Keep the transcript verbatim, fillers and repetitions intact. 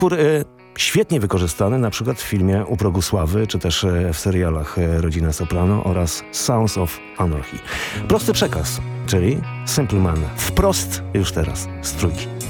Utwór y, świetnie wykorzystany na przykład w filmie U progu sławy, czy też y, w serialach y, Rodzina Soprano oraz Sons of Anarchy. Prosty przekaz, czyli Simple Man. Wprost już teraz z trójki.